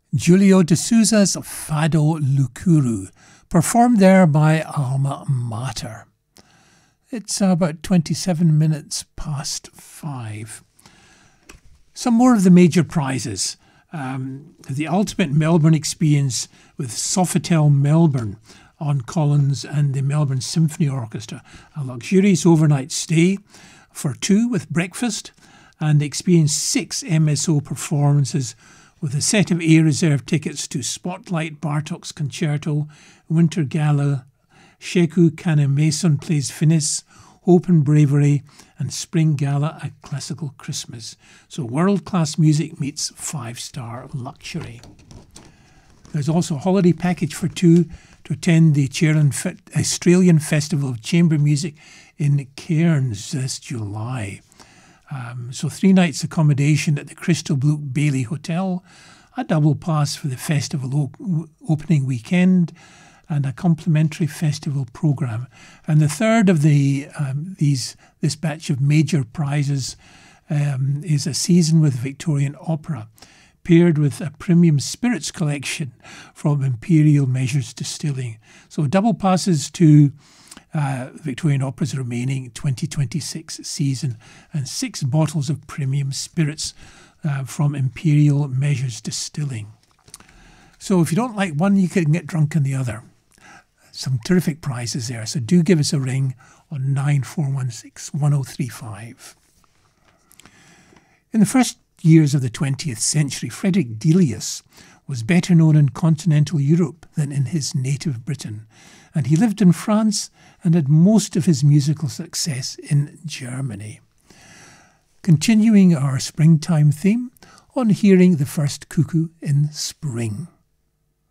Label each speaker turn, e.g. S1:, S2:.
S1: Julio de Souza's Fado Lucuru, performed there by Alma Mater. It's about 27 minutes past 5. Some more of the major prizes. The Ultimate Melbourne Experience with Sofitel Melbourne on Collins and the Melbourne Symphony Orchestra. A luxurious overnight stay for 2 with breakfast, and experience 6 MSO performances with a set of A Reserve tickets to Spotlight Bartok's Concerto, Winter Gala, Sheku Kanemason Plays Finis, Hope and Bravery, and Spring Gala at Classical Christmas. So world-class music meets 5-star luxury. There's also a holiday package for 2 to attend the Australian Festival of Chamber Music in Cairns this July. So 3 nights accommodation at the Crystal Blue Bailey Hotel, a double pass for the festival opening weekend, and a complimentary festival programme. And the third of this batch of major prizes is a season with Victorian Opera, paired with a premium spirits collection from Imperial Measures Distilling. So double passes to Victorian Opera's remaining 2026 season, and 6 bottles of premium spirits from Imperial Measures Distilling. So if you don't like one, you can get drunk on the other. Some terrific prizes there, so do give us a ring on 9416 1035. In the first years of the 20th century, Frederick Delius was better known in continental Europe than in his native Britain, and he lived in France and had most of his musical success in Germany. Continuing our springtime theme on hearing the first cuckoo in spring.